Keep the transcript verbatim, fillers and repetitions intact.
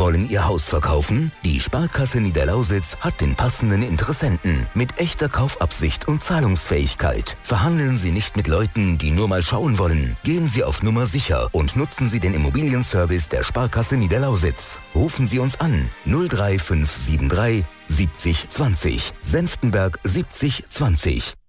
Wollen Ihr Haus verkaufen? Die Sparkasse Niederlausitz hat den passenden Interessenten mit echter Kaufabsicht und Zahlungsfähigkeit. Verhandeln Sie nicht mit Leuten, die nur mal schauen wollen. Gehen Sie auf Nummer sicher und nutzen Sie den Immobilienservice der Sparkasse Niederlausitz. Rufen Sie uns an null drei fünf sieben drei siebzig zwanzig, Senftenberg siebzig zwanzig.